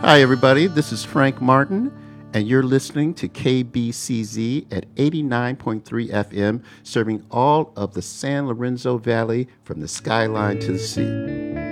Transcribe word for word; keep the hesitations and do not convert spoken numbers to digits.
Hi, everybody. This is Frank Martin, and you're listening to K B C Z at eighty-nine point three F M, serving all of the San Lorenzo Valley from the skyline to the sea.